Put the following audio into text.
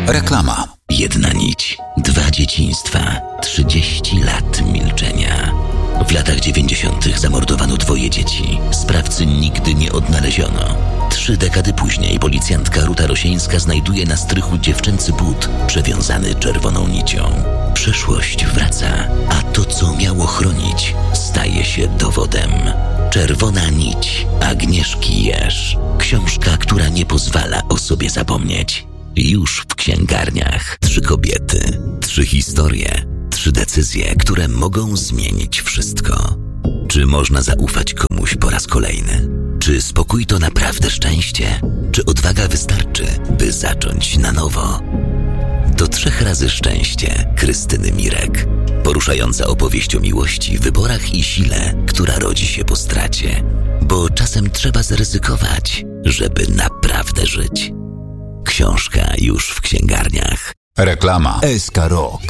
Reklama. Jedna nić, 2 dzieciństwa, 30 lat milczenia. W latach 90. zamordowano 2 dzieci. Sprawcy nigdy nie odnaleziono. 3 dekady później policjantka Ruta Rosieńska znajduje na strychu dziewczęcy but przewiązany czerwoną nicią. Przeszłość wraca, a to, co miało chronić, staje się dowodem. Czerwona nić Agnieszki Jerz. Książka, która nie pozwala o sobie zapomnieć. Już w księgarniach. 3 kobiety, 3 historie, 3 decyzje, które mogą zmienić wszystko. Czy można zaufać komuś po raz kolejny? Czy spokój to naprawdę szczęście? Czy odwaga wystarczy, by zacząć na nowo? To 3 razy szczęście Krystyny Mirek. Poruszająca opowieść o miłości, wyborach i sile, która rodzi się po stracie. Bo czasem trzeba zaryzykować, żeby naprawdę żyć. Książka już w księgarniach. Reklama. SK Rok.